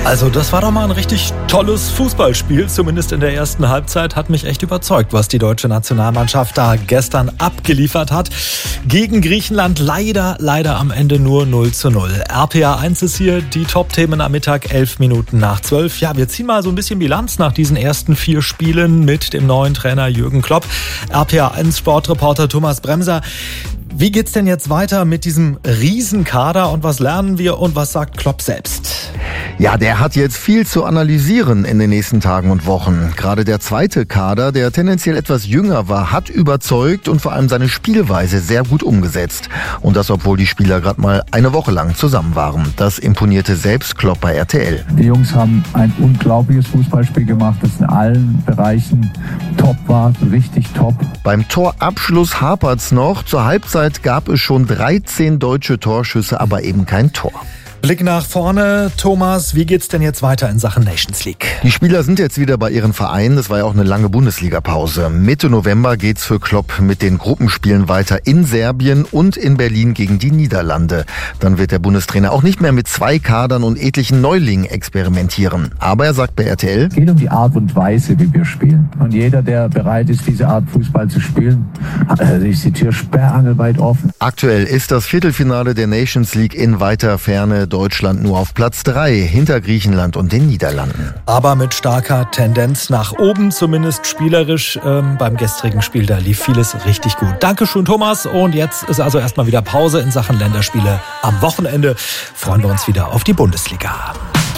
Also das war doch mal ein richtig tolles Fußballspiel, zumindest in der ersten Halbzeit. Hat mich echt überzeugt, was die deutsche Nationalmannschaft da gestern abgeliefert hat. Gegen Griechenland leider am Ende nur 0:0. RPA 1 ist hier, die Top-Themen am Mittag, 11 Minuten nach 12. Ja, wir ziehen mal so ein bisschen Bilanz nach diesen ersten 4 Spielen mit dem neuen Trainer Jürgen Klopp. RPA 1 Sportreporter Thomas Bremser. Wie geht's denn jetzt weiter mit diesem Riesenkader und was lernen wir und was sagt Klopp selbst? Ja, der hat jetzt viel zu analysieren in den nächsten Tagen und Wochen. Gerade der zweite Kader, der tendenziell etwas jünger war, hat überzeugt und vor allem seine Spielweise sehr gut umgesetzt. Und das, obwohl die Spieler gerade mal eine Woche lang zusammen waren. Das imponierte selbst Klopp bei RTL. Die Jungs haben ein unglaubliches Fußballspiel gemacht, das in allen Bereichen top war, richtig top. Beim Torabschluss hapert's noch. Zur Halbzeit gab es schon 13 deutsche Torschüsse, aber eben kein Tor. Blick nach vorne, Thomas, wie geht's denn jetzt weiter in Sachen Nations League? Die Spieler sind jetzt wieder bei ihren Vereinen. Das war ja auch eine lange Bundesliga-Pause. Mitte November geht's für Klopp mit den Gruppenspielen weiter in Serbien und in Berlin gegen die Niederlande. Dann wird der Bundestrainer auch nicht mehr mit 2 Kadern und etlichen Neulingen experimentieren. Aber er sagt bei RTL: Es geht um die Art und Weise, wie wir spielen. Und jeder, der bereit ist, diese Art Fußball zu spielen, ist die Tür sperrangelweit offen. Aktuell ist das Viertelfinale der Nations League in weiter Ferne. Deutschland nur auf Platz 3, hinter Griechenland und den Niederlanden. Aber mit starker Tendenz nach oben, zumindest spielerisch. Beim gestrigen Spiel, da lief vieles richtig gut. Dankeschön, Thomas. Und jetzt ist also erstmal wieder Pause in Sachen Länderspiele. Am Wochenende freuen wir uns wieder auf die Bundesliga.